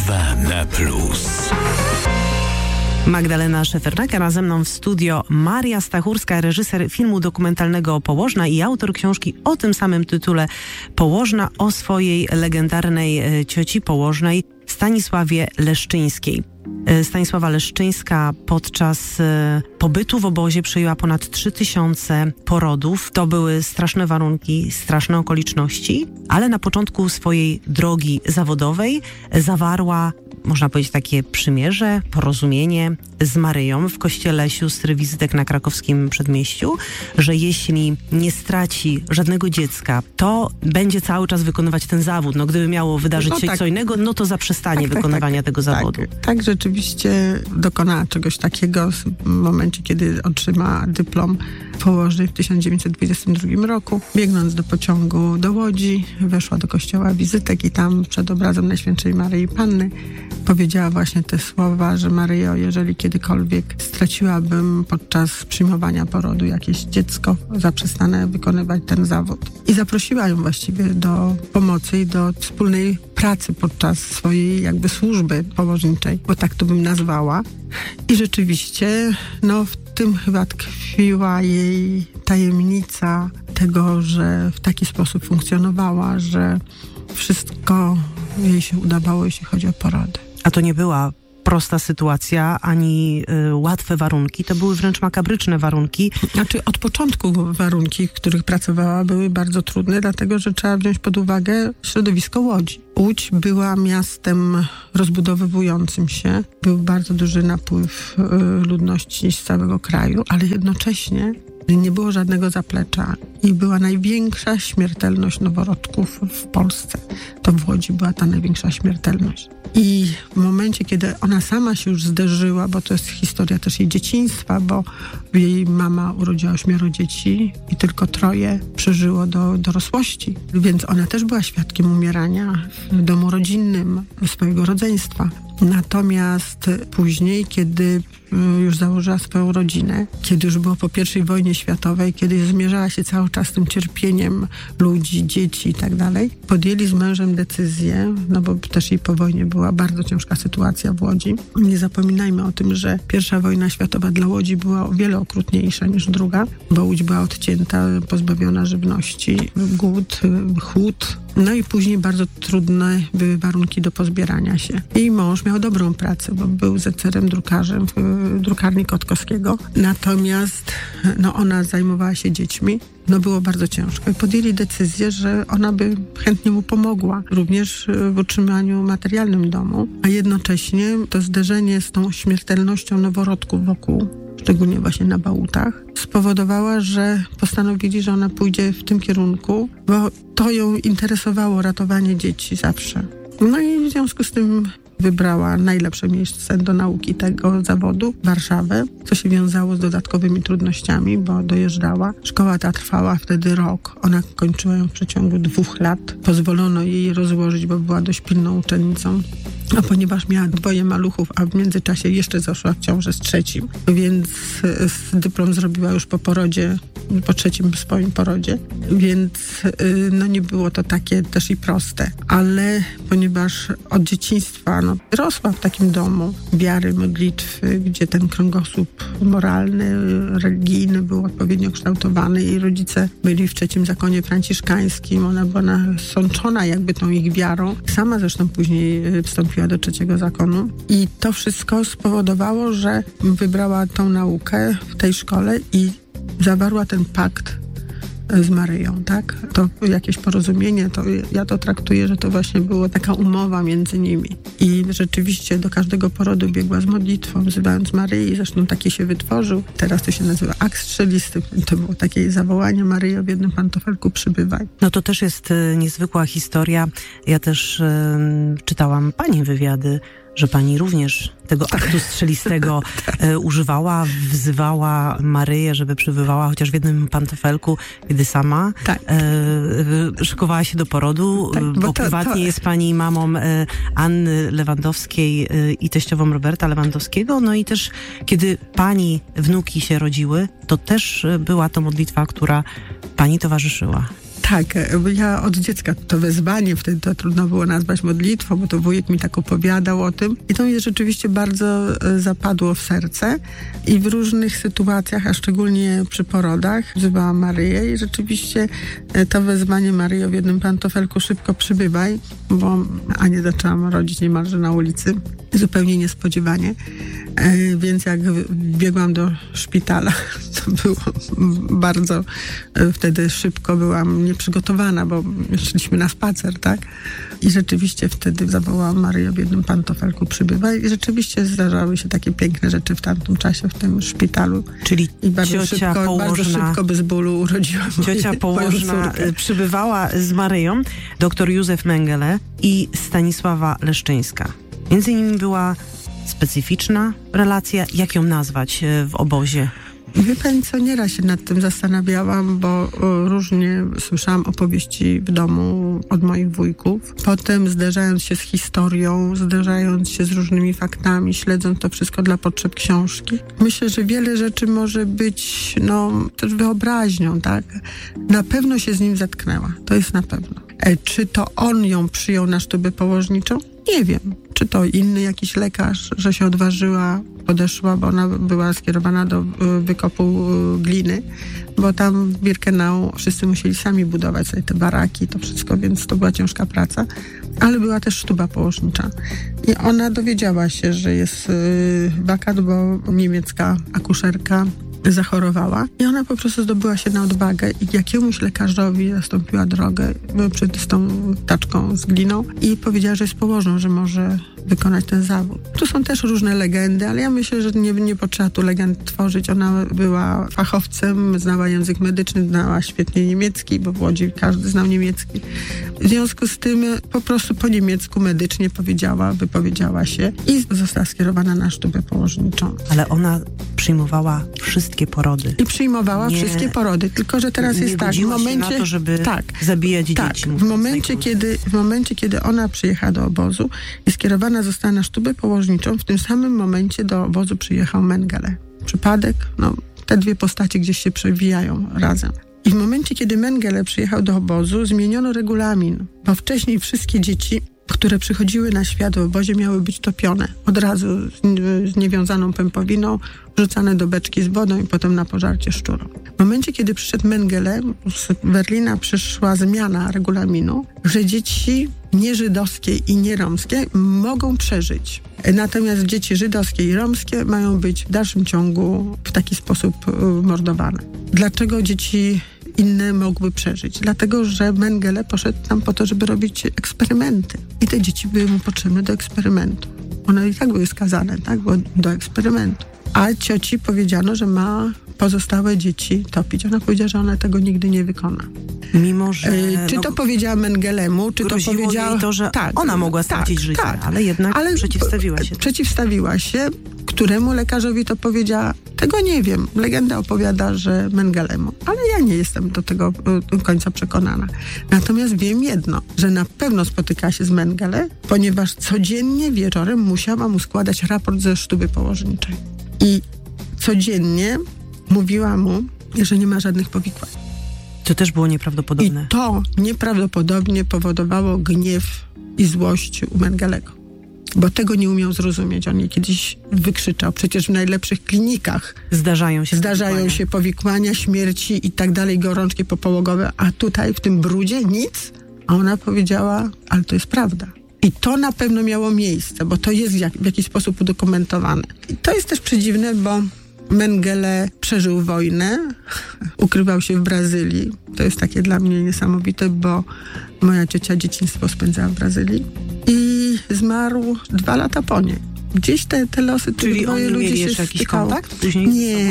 RMFFM. Magdalena Szefernaker, a ze mną w studio Maria Stachurska, reżyser filmu dokumentalnego Położna i autor książki o tym samym tytule Położna, o swojej legendarnej cioci położnej Stanisławie Leszczyńskiej. Stanisława Leszczyńska podczas pobytu w obozie przyjęła ponad 3000 porodów. To były straszne warunki, straszne okoliczności, ale na początku swojej drogi zawodowej zawarła, można powiedzieć, takie przymierze, porozumienie z Maryją w kościele sióstr Wizytek na krakowskim Przedmieściu, że jeśli nie straci żadnego dziecka, to będzie cały czas wykonywać ten zawód. No, gdyby miało wydarzyć się co innego, no to zaprzestanie wykonywania tego zawodu. Tak, rzeczywiście dokonała czegoś takiego w momencie, kiedy otrzymała dyplom położnej w 1922 roku. Biegnąc do pociągu do Łodzi, weszła do kościoła Wizytek i tam przed obrazem Najświętszej Maryi Panny powiedziała właśnie te słowa, że Maryjo, jeżeli kiedykolwiek straciłabym podczas przyjmowania porodu jakieś dziecko, zaprzestanę wykonywać ten zawód. I zaprosiła ją właściwie do pomocy i do wspólnej pracy podczas swojej jakby służby położniczej, bo tak to bym nazwała. I rzeczywiście, w tym chyba tkwiła jej tajemnica tego, że w taki sposób funkcjonowała, że wszystko jej się udawało, jeśli chodzi o porody. A to nie była prosta sytuacja, ani łatwe warunki. To były wręcz makabryczne warunki. Znaczy od początku warunki, w których pracowała, były bardzo trudne, dlatego że trzeba wziąć pod uwagę środowisko Łodzi. Łódź była miastem rozbudowywującym się. Był bardzo duży napływ ludności z całego kraju, ale jednocześnie nie było żadnego zaplecza i była największa śmiertelność noworodków w Polsce. To w Łodzi była ta największa śmiertelność. I w momencie, kiedy ona sama się już zderzyła, bo to jest historia też jej dzieciństwa, bo jej mama urodziła 8 dzieci i tylko 3 przeżyło do dorosłości. Więc ona też była świadkiem umierania w domu rodzinnym swojego rodzeństwa. Natomiast później, kiedy już założyła swoją rodzinę, kiedy już było po I wojnie światowej, kiedy zmierzała się cały czas tym cierpieniem ludzi, dzieci i tak dalej, podjęli z mężem decyzję, bo też i po wojnie była bardzo ciężka sytuacja w Łodzi. Nie zapominajmy o tym, że I wojna światowa dla Łodzi była o wiele okrutniejsza niż druga, bo Łódź była odcięta, pozbawiona żywności, głód, chłód. No i później bardzo trudne były warunki do pozbierania się. Jej mąż miał dobrą pracę, bo był zecerem, drukarzem w drukarni Kotkowskiego. Natomiast ona zajmowała się dziećmi. Było bardzo ciężko. I podjęli decyzję, że ona by chętnie mu pomogła, również w utrzymaniu materialnym domu, a jednocześnie to zderzenie z tą śmiertelnością noworodków wokół, szczególnie właśnie na Bałutach, spowodowała, że postanowili, że ona pójdzie w tym kierunku, bo to ją interesowało, ratowanie dzieci zawsze. I w związku z tym wybrała najlepsze miejsce do nauki tego zawodu, Warszawę, co się wiązało z dodatkowymi trudnościami, bo dojeżdżała. Szkoła ta trwała wtedy rok. Ona kończyła ją w przeciągu 2 lat. Pozwolono jej rozłożyć, bo była dość pilną uczennicą. A ponieważ miała 2 maluchów, a w międzyczasie jeszcze zaszła w ciążę z 3, więc dyplom zrobiła już po porodzie, po 3 swoim porodzie, więc nie było to takie też i proste. Ale ponieważ od dzieciństwa rosła w takim domu wiary, modlitwy, gdzie ten kręgosłup moralny, religijny był odpowiednio kształtowany. Jej rodzice byli w 3 zakonie franciszkańskim. Ona była nasączona jakby tą ich wiarą. Sama zresztą później wstąpiła do 3 zakonu. I to wszystko spowodowało, że wybrała tą naukę w tej szkole i zawarła ten pakt z Maryją, tak? To jakieś porozumienie, to ja to traktuję, że to właśnie była taka umowa między nimi. I rzeczywiście do każdego porodu biegła z modlitwą, wzywając Maryi. Zresztą taki się wytworzył. Teraz to się nazywa akt strzelisty. To było takie zawołanie: Maryjo, w jednym pantofelku przybywaj. To też jest niezwykła historia. Ja też czytałam pani wywiady, że pani również tego aktu strzelistego używała, wzywała Maryję, żeby przybywała chociaż w jednym pantofelku, kiedy sama szykowała się do porodu, bo prywatnie jest pani mamą Anny Lewandowskiej i teściową Roberta Lewandowskiego. I też kiedy pani wnuki się rodziły, to też była to modlitwa, która pani towarzyszyła. Tak, bo ja od dziecka to wezwanie, wtedy to trudno było nazwać modlitwą, bo to wujek mi tak opowiadał o tym. I to mi rzeczywiście bardzo zapadło w serce. I w różnych sytuacjach, a szczególnie przy porodach, wzywałam Maryję i rzeczywiście to wezwanie Maryjo w jednym pantofelku szybko przybywaj, bo Anię zaczęłam rodzić niemalże na ulicy, zupełnie niespodziewanie. Więc jak biegłam do szpitala, to było bardzo wtedy szybko, byłam nieprzygotowana, bo szliśmy na spacer, tak? I rzeczywiście wtedy zawołałam Maryję w jednym pantofelku przybywaj i rzeczywiście zdarzały się takie piękne rzeczy w tamtym czasie w tym szpitalu. Czyli i bardzo szybko bez bólu urodziłam ciocia położna przybywała z Maryją, dr Józef Mengele i Stanisława Leszczyńska. Między nimi była specyficzna relacja. Jak ją nazwać w obozie? Wie pani co, nieraz się nad tym zastanawiałam, bo różnie słyszałam opowieści w domu od moich wujków. Potem zderzając się z historią, zderzając się z różnymi faktami, śledząc to wszystko dla potrzeb książki. Myślę, że wiele rzeczy może być, też wyobraźnią, tak? Na pewno się z nim zetknęła. To jest na pewno. Czy to on ją przyjął na sztubę położniczą? Nie wiem. Czy to inny jakiś lekarz, że się odważyła, podeszła, bo ona była skierowana do wykopu gliny, bo tam w Birkenau wszyscy musieli sami budować sobie te baraki, to wszystko, więc to była ciężka praca. Ale była też sztuba położnicza. I ona dowiedziała się, że jest wakat, bo niemiecka akuszerka zachorowała i ona po prostu zdobyła się na odwagę i jakiemuś lekarzowi zastąpiła drogę przed tą taczką z gliną i powiedziała, że jest położną, że może wykonać ten zawód. Tu są też różne legendy, ale ja myślę, że nie potrzeba tu legend tworzyć. Ona była fachowcem, znała język medyczny, znała świetnie niemiecki, bo w Łodzi każdy znał niemiecki. W związku z tym po prostu po niemiecku medycznie wypowiedziała się i została skierowana na sztubę położniczą. Ale ona przyjmowała wszystkie porody. I przyjmowała wszystkie porody, tylko że teraz jest tak, w momencie na to, żeby zabijać dzieci. W momencie, kiedy ona przyjechała do obozu i skierowana została na sztubę położniczą, w tym samym momencie do obozu przyjechał Mengele. Przypadek? Te dwie postacie gdzieś się przewijają razem. I w momencie, kiedy Mengele przyjechał do obozu, zmieniono regulamin, bo wcześniej wszystkie dzieci, które przychodziły na świat w obozie, miały być topione. Od razu z niewiązaną pępowiną, wrzucane do beczki z wodą i potem na pożarcie szczurom. W momencie, kiedy przyszedł Mengele, z Berlina przyszła zmiana regulaminu, że dzieci nieżydowskie i nieromskie mogą przeżyć. Natomiast dzieci żydowskie i romskie mają być w dalszym ciągu w taki sposób mordowane. Dlaczego dzieci inne mogły przeżyć? Dlatego, że Mengele poszedł tam po to, żeby robić eksperymenty. I te dzieci były mu potrzebne do eksperymentu. One i tak były skazane, tak? Bo do eksperymentu. A cioci powiedziano, że ma pozostałe dzieci topić. Ona powiedziała, że ona tego nigdy nie wykona. Mimo, że... Czy to powiedziała Mengelemu, czy to powiedziała... jej to, że ona mogła stracić życie, ale jednak przeciwstawiła się. Przeciwstawiła się. Któremu lekarzowi to powiedziała? Tego nie wiem. Legenda opowiada, że Mengelemu. Ale ja nie jestem do tego do końca przekonana. Natomiast wiem jedno, że na pewno spotykała się z Mengele, ponieważ codziennie wieczorem musiała mu składać raport ze sztuby położniczej. I codziennie mówiła mu, że nie ma żadnych powikłań. To też było nieprawdopodobne. I to nieprawdopodobnie powodowało gniew i złość u Mengelego. Bo tego nie umiał zrozumieć. On je kiedyś wykrzyczał. Przecież w najlepszych klinikach zdarzają się powikłania, śmierci i tak dalej, gorączki popołogowe, a tutaj w tym brudzie nic. A ona powiedziała, ale to jest prawda. I to na pewno miało miejsce, bo to jest w jakiś sposób udokumentowane. I to jest też przedziwne, bo Mengele przeżył wojnę, ukrywał się w Brazylii. To jest takie dla mnie niesamowite, bo moja ciocia dzieciństwo spędzała w Brazylii i zmarł 2 lata po niej. Gdzieś te losy tych dwoje ludzi mieli się jeszcze jakiś stykało. kontakt później?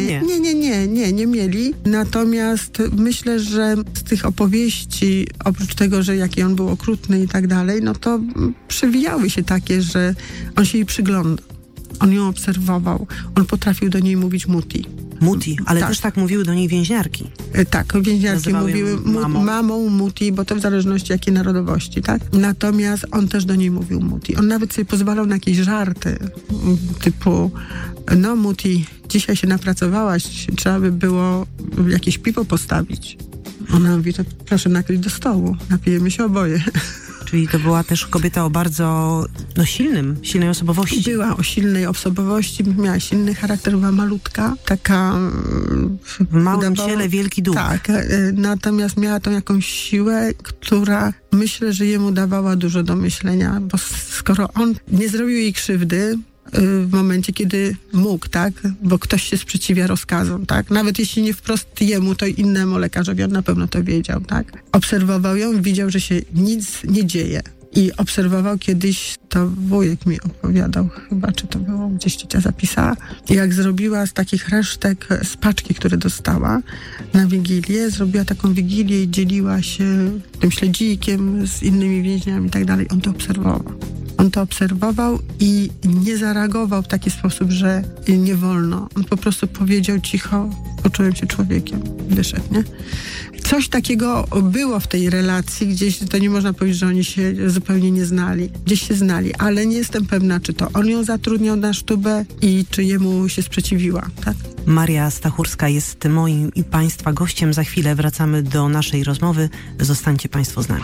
Nie mieli. Natomiast myślę, że z tych opowieści, oprócz tego, że jaki on był okrutny i tak dalej, to przewijały się takie, że on się jej przyglądał. On ją obserwował. On potrafił do niej mówić muti. Muti, ale też tak mówiły do niej więźniarki. Tak, więźniarki mówiły mamą, muti, bo to w zależności jakiej narodowości, tak? Natomiast on też do niej mówił muti. On nawet sobie pozwalał na jakieś żarty, typu muti, dzisiaj się napracowałaś, trzeba by było jakieś piwo postawić. Ona mówi, to proszę nakryć do stołu, napijemy się oboje. Czyli to była też kobieta o bardzo silnej osobowości. Była o silnej osobowości, miała silny charakter, była malutka, taka... W małym ciele wielki duch. Tak, natomiast miała tą jakąś siłę, która myślę, że jemu dawała dużo do myślenia, bo skoro on nie zrobił jej krzywdy, w momencie, kiedy mógł, tak? Bo ktoś się sprzeciwia rozkazom, tak? Nawet jeśli nie wprost jemu, to innemu lekarzowi, on na pewno to wiedział, tak? Obserwował ją, widział, że się nic nie dzieje. I obserwował kiedyś, to wujek mi opowiadał chyba, czy to było gdzieś ciocia zapisała, jak zrobiła z takich resztek, z paczki, które dostała na Wigilię, zrobiła taką Wigilię i dzieliła się tym śledzikiem z innymi więźniami i tak dalej. On to obserwował. On to obserwował i nie zareagował w taki sposób, że nie wolno. On po prostu powiedział cicho, poczułem się człowiekiem. Wyszedł, nie? Coś takiego było w tej relacji, gdzieś to nie można powiedzieć, że oni się zupełnie nie znali. Gdzieś się znali, ale nie jestem pewna, czy to on ją zatrudniał na sztubę i czy jemu się sprzeciwiła, tak? Maria Stachurska jest moim i Państwa gościem. Za chwilę wracamy do naszej rozmowy. Zostańcie Państwo z nami.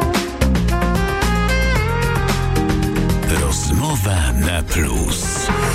Rozmowa na plus.